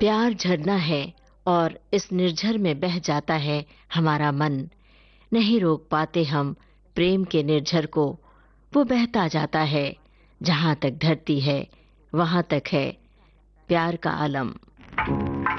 प्यार झरना है और इस निर्झर में बह जाता है हमारा मन। नहीं रोक पाते हम प्रेम के निर्झर को, वो बहता जाता है। जहां तक धरती है वहां तक है प्यार का आलम।